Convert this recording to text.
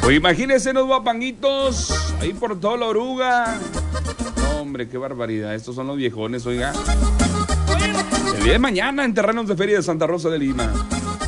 Pues imagínense los guapanguitos ahí por toda la oruga. No, hombre, qué barbaridad. Estos son los viejones, oiga. El día de mañana en terrenos de Feria de Santa Rosa de Lima.